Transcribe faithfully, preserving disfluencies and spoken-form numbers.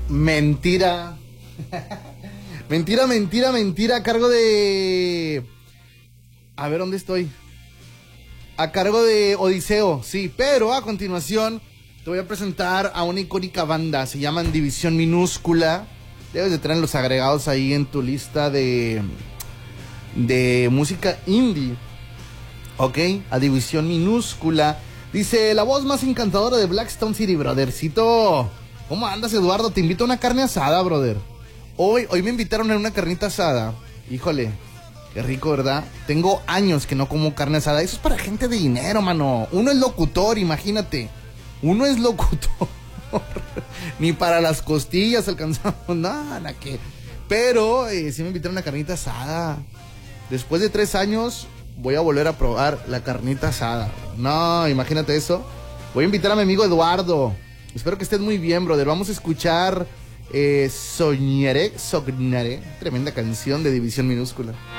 Mentira. Mentira, mentira, mentira. A cargo de... A ver, ¿dónde estoy? A cargo de Odiseo, sí. Pero a continuación te voy a presentar a una icónica banda. Se llaman División Minúscula. Debes de tener los agregados ahí en tu lista de... De música indie. Ok, a División Minúscula. Dice, la voz más encantadora de Blackstone City, brothercito. ¿Cómo andas, Eduardo? Te invito a una carne asada, brother. Hoy, hoy me invitaron a una carnita asada. Híjole, qué rico, ¿verdad? Tengo años que no como carne asada. Eso es para gente de dinero, mano. Uno es locutor, imagínate. Uno es locutor. Ni para las costillas alcanzamos. Nada, que. Pero eh, sí me invitaron a una carnita asada. Después de tres años voy a volver a probar la carnita asada. No, imagínate eso. Voy a invitar a mi amigo Eduardo. Espero que estés muy bien, brother. Vamos a escuchar eh, Soñaré, Soñaré. Tremenda canción de División Minúscula.